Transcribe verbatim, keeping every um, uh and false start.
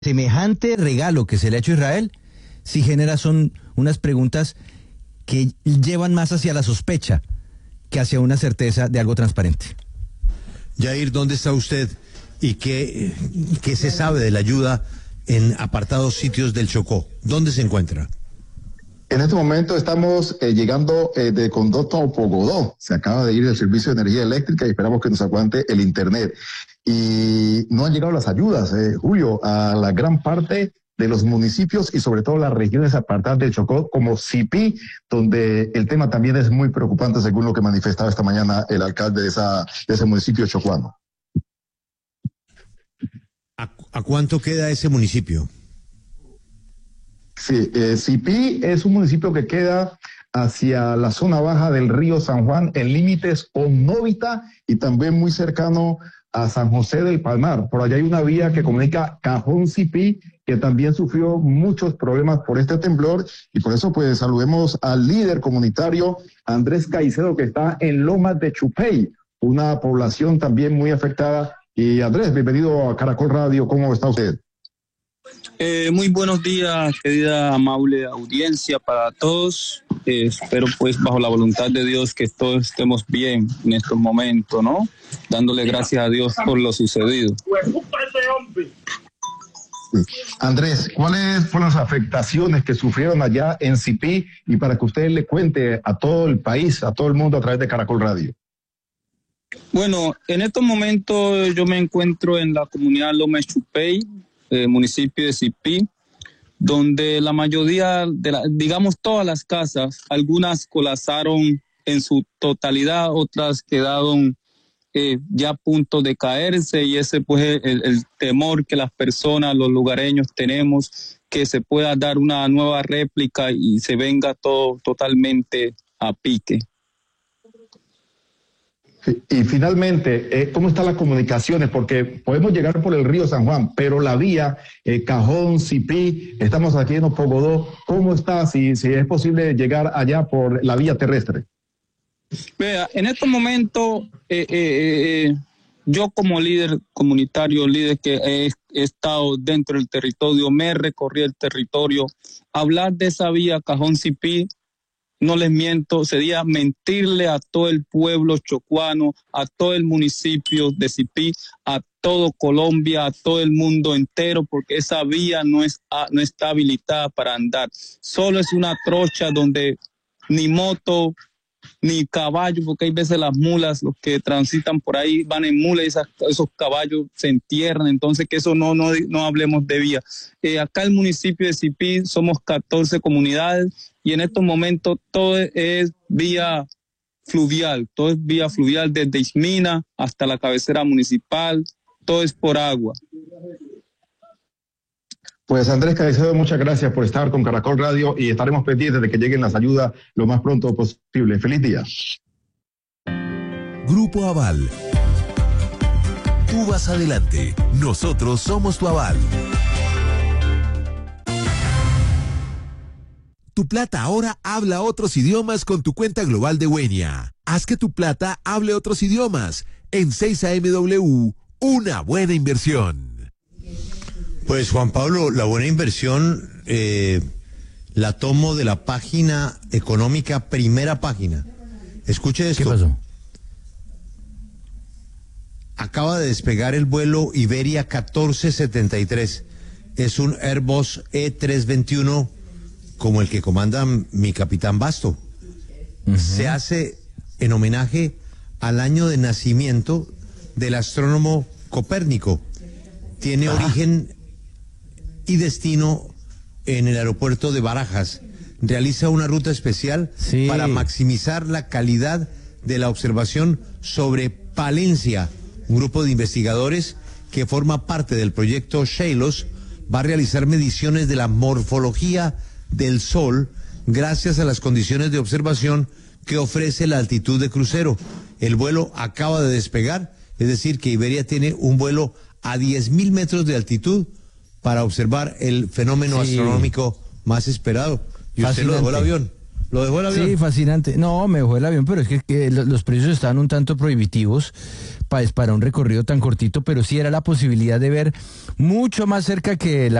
semejante regalo que se le ha hecho a Israel, sí genera son unas preguntas que llevan más hacia la sospecha que hacia una certeza de algo transparente. Yair, ¿dónde está usted? ¿Y qué, qué se sabe de la ayuda en apartados sitios del Chocó? ¿Dónde se encuentra? En este momento estamos eh, llegando eh, de Condoto a Pogodó. Se acaba de ir el servicio de energía eléctrica y esperamos que nos aguante el internet. Y no han llegado las ayudas, eh, Julio, a la gran parte de los municipios y sobre todo las regiones apartadas del Chocó como Sipí, donde el tema también es muy preocupante según lo que manifestaba esta mañana el alcalde de, esa, de ese municipio chocuano. ¿A, ¿A cuánto queda ese municipio? Sí, eh, Sipí es un municipio que queda hacia la zona baja del río San Juan, en límites con Novita y también muy cercano a San José del Palmar. Por allá hay una vía que comunica Cajón Sipí, que también sufrió muchos problemas por este temblor, y por eso pues saludemos al líder comunitario Andrés Caicedo, que está en Lomas de Chupey, una población también muy afectada. Y Andrés, bienvenido a Caracol Radio, ¿cómo está usted? Eh, muy buenos días, querida amable audiencia para todos. Eh, espero pues bajo la voluntad de Dios que todos estemos bien en estos momentos, ¿no? Dándole gracias a Dios por lo sucedido. Andrés, ¿cuáles fueron las afectaciones que sufrieron allá en Sipí? Y para que usted le cuente a todo el país, a todo el mundo a través de Caracol Radio. Bueno, en estos momentos yo me encuentro en la comunidad Lomas de Chupey, eh, municipio de Sipí, donde la mayoría, de la, digamos todas las casas, algunas colapsaron en su totalidad, otras quedaron eh, ya a punto de caerse, y ese pues es el, el temor que las personas, los lugareños tenemos, que se pueda dar una nueva réplica y se venga todo totalmente a pique. Y finalmente, eh, ¿cómo están las comunicaciones? Porque podemos llegar por el río San Juan, pero la vía eh, Cajón, Sipí, estamos aquí en Pogodó. ¿Cómo está? Si, si es posible llegar allá por la vía terrestre. Vea, en estos momentos, eh, eh, eh, yo como líder comunitario, líder que he, he estado dentro del territorio, me recorrí el territorio, hablar de esa vía Cajón, Sipí, no les miento, sería mentirle a todo el pueblo chocuano, a todo el municipio de Sipí, a todo Colombia, a todo el mundo entero, porque esa vía no, es, no está habilitada para andar. Solo es una trocha donde ni moto, ni caballo, porque hay veces las mulas, los que transitan por ahí van en mulas y esas, esos caballos se entierran, entonces que eso no, no, no hablemos de vía. Eh, acá el municipio de Sipí somos catorce comunidades y en estos momentos todo es vía fluvial, todo es vía fluvial desde Ismina hasta la cabecera municipal, todo es por agua. Pues Andrés Caicedo, muchas gracias por estar con Caracol Radio y estaremos pendientes de que lleguen las ayudas lo más pronto posible. Feliz día. Grupo Aval. Tú vas adelante. Nosotros somos tu aval. Tu plata ahora habla otros idiomas con tu cuenta global de Wenia. Haz que tu plata hable otros idiomas. En seis A M W, una buena inversión. Pues Juan Pablo, la buena inversión eh, la tomo de la página económica, primera página. Escuche esto. ¿Qué pasó? Acaba de despegar el vuelo Iberia catorce setenta y tres. Es un Airbus E trescientos veintiuno como el que comanda mi capitán Basto. Uh-huh. Se hace en homenaje al año de nacimiento del astrónomo Copérnico. Tiene ah. origen y destino en el aeropuerto de Barajas. Realiza una ruta especial sí. para maximizar la calidad de la observación sobre Palencia. Un grupo de investigadores que forma parte del proyecto Sheilos va a realizar mediciones de la morfología del Sol gracias a las condiciones de observación que ofrece la altitud de crucero. El vuelo acaba de despegar, es decir que Iberia tiene un vuelo a diez mil metros de altitud para observar el fenómeno sí. astronómico más esperado. Y usted lo dejó el avión. ¿Lo dejó el avión? Sí, fascinante. No, me dejó el avión, pero es que, que los precios están un tanto prohibitivos pues, para un recorrido tan cortito, pero sí era la posibilidad de ver mucho más cerca que la